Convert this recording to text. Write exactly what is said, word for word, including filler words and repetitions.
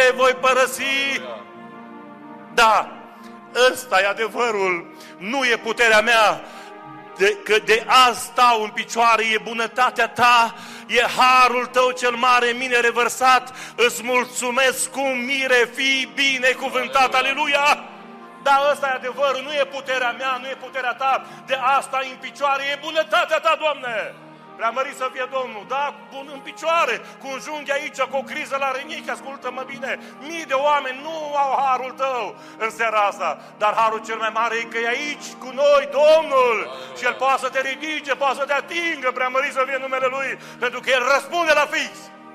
te voi părăsi. Da, ăsta e adevărul, nu e puterea mea, de, că de azi stau în picioare, e bunătatea ta, e harul tău cel mare în mine revărsat, îți mulțumesc cu mire, fii binecuvântat, aleluia! Dar ăsta e adevărul, nu e puterea mea, nu e puterea ta, de asta e în picioare, e bunătatea ta, Doamne! Preamărit să fie Domnul, da, bun în picioare, cu un junghi aici, cu o criză la rinichi, ascultă-mă bine, mii de oameni nu au harul tău în seara asta, dar harul cel mai mare e că e aici cu noi, Domnul, și El poate să te ridice, poate să te atingă, preamărit să fie numele Lui, pentru că El răspunde la fix.